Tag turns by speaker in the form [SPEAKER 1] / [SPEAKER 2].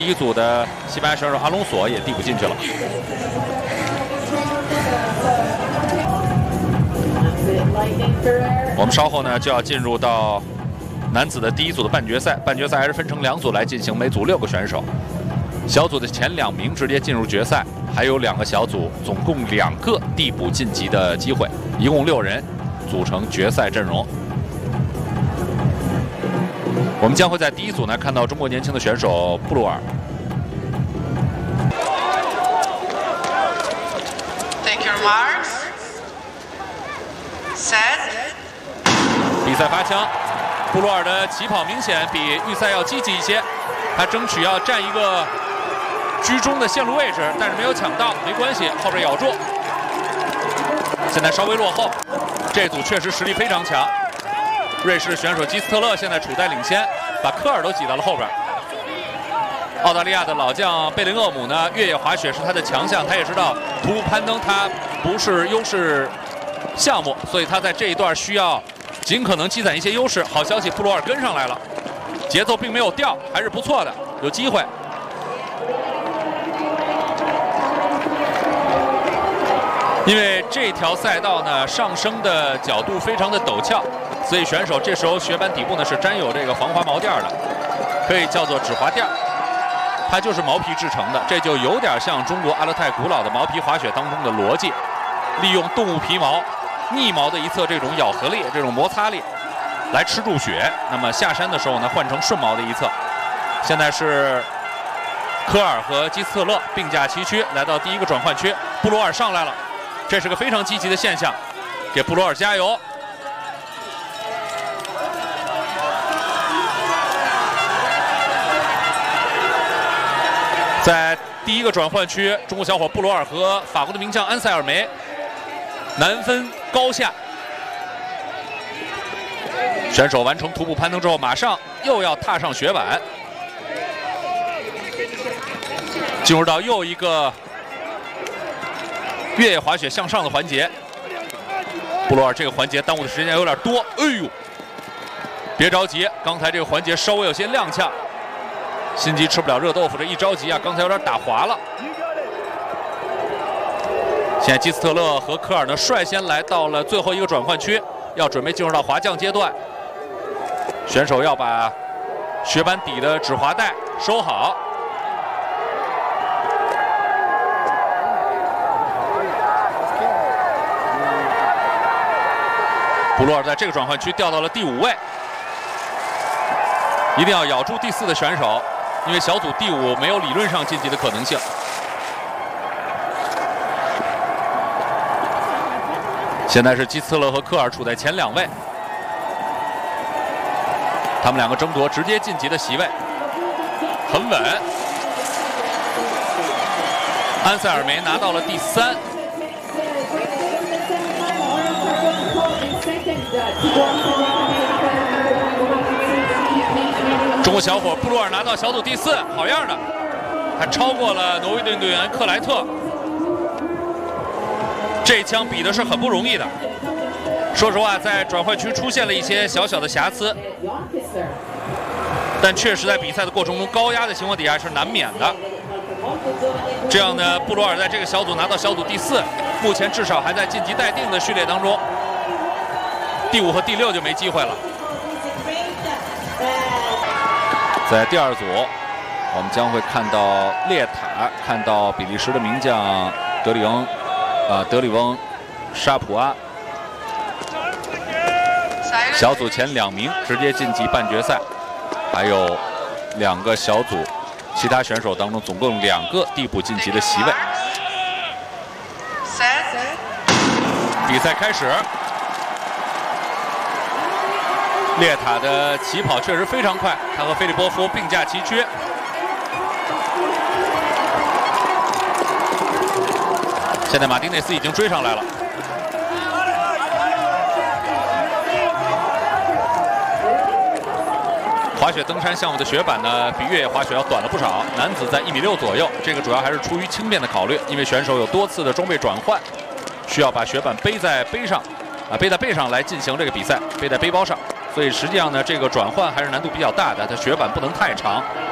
[SPEAKER 1] 第一组的西班牙选手阿隆索也递补进去了。我们稍后呢就要进入到男子的第一组的半决赛，半决赛还是分成2组来进行，每组6个选手。小组的前2名直接进入决赛，还有2个小组，总共2个递补晋级的机会，一共6人组成决赛阵容。我们将会在第一组呢看到中国年轻的选手布鲁尔。
[SPEAKER 2] Take your marks. Set.
[SPEAKER 1] 比赛发枪，布鲁尔的起跑明显比预赛要积极一些，他争取要占一个居中的线路位置，但是没有抢到，没关系，后边咬住。现在稍微落后，这组确实实力非常强。瑞士选手基斯特勒现在处在领先，把科尔都挤到了后边。澳大利亚的老将贝林厄姆呢，越野滑雪是他的强项，他也知道徒步攀登他不是优势项目，所以他在这一段需要尽可能积攒一些优势。好消息，布鲁尔跟上来了，节奏并没有掉，还是不错的，有机会。因为这条赛道呢上升的角度非常的陡峭，所以选手这时候雪板底部呢是沾有这个防滑毛垫的，可以叫做止滑垫，它就是毛皮制成的，这就有点像中国阿勒泰古老的毛皮滑雪当中的逻辑，利用动物皮毛逆毛的一侧这种咬合力、这种摩擦力来吃住雪，那么下山的时候呢换成顺毛的一侧。现在是科尔和基斯特勒并驾齐驱来到第一个转换区，布鲁尔上来了。这是个非常积极的现象，给布鲁尔加油！在第一个转换区，中国小伙布鲁尔和法国的名将安塞尔梅难分高下。选手完成徒步攀登之后，马上又要踏上雪板，进入到又一个越野滑雪向上的环节。布鲁尔这个环节耽误的时间有点多，哎呦！别着急，刚才这个环节稍微有些踉跄，心急吃不了热豆腐，这一着急啊，刚才有点打滑了。现在基斯特勒和科尔呢率先来到了最后一个转换区，要准备进入到滑降阶段。选手要把雪板底的止滑带收好。布鲁尔在这个转换区掉到了第5位，一定要咬住第4的选手，因为小组第5没有理论上晋级的可能性。现在是基斯特勒和科尔处在前2位，他们2个争夺直接晋级的席位，很稳。安塞尔梅拿到了第3。中国小伙布鲁尔拿到小组第4，好样的！他超过了挪威队队员克莱特，这一枪比的是很不容易的。说实话，在转换区出现了一些小小的瑕疵，但确实在比赛的过程中高压的情况底下是难免的。这样呢，布鲁尔在这个小组拿到小组第4，目前至少还在晋级待定的序列当中。第5和第6就没机会了。在第2组，我们将会看到列塔，看到比利时的名将德里翁沙普阿。小组前2名直接晋级半决赛，还有2个小组其他选手当中总共2个递补晋级的席位。比赛开始。列塔的起跑确实非常快，他和菲利波夫并驾齐驱。现在马丁内斯已经追上来了。滑雪登山项目的雪板呢，比越野滑雪要短了不少，男子在1.6米左右。这个主要还是出于轻便的考虑，因为选手有多次的装备转换，需要把雪板背在背上，背在背上来进行这个比赛，背在背包上。所以实际上呢，这个转换还是难度比较大的，它雪板不能太长，